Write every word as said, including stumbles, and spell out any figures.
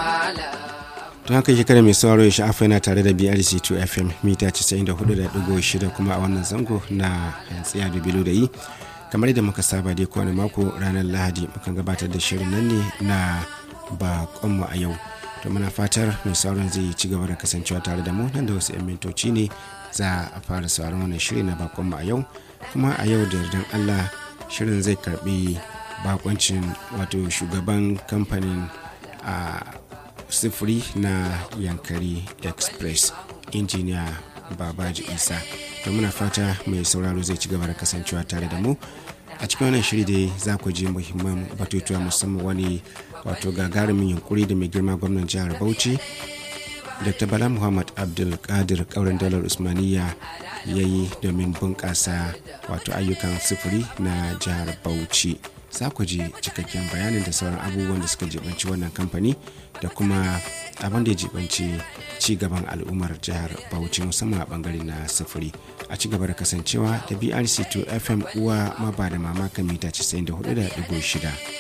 don haka shekara mai sauraro ya sha'afa yana tare da B R C two F M mita casa'in da hudu da digo shida kuma a wannan zango na hantsiya da bilo da yi kamar yadda muka saba dai kowane mako ranar lahadi mukan gabatar da shirin nan ne na bakonmu a yau. To muna fatar mai sauran zai ci gaba da kasancewa tare da mu nan da wasu 'yan mintoci ne za a fara sauran wannan shirin na bakonmu a yau. Kuma a yau da yardan Allah shirin zai karbi bakoncin wato shugaban kamfanin a sifiri na Yankari Express, injiniya Babaji Isa. To muna fata mai sauraro zai ci gaba da kasancewa tare da mu a cikin wannan shiri dai za ku ji muhimman batutuwa musamman wani wato gagarumin yunkuri da mai girma gwamnan jihar Bauchi Dr. Bala Muhammad Abdul Qadir Kauran Dalar Usmaniya ya yi domin bunƙasa wato ayyukan sufuri na jihar Bauchi. Za ku ji cikakken bayanin da sauran abubuwan da suka jibanci wannan kamfani da kuma abin da ya jibanci ci gaban al'ummar jihar Bauchi musamman a bangare na sufuri. A ci gaba da kasancewa da B R C two F M uwa maba da mama kan mita casa'in da hudu da digo shida.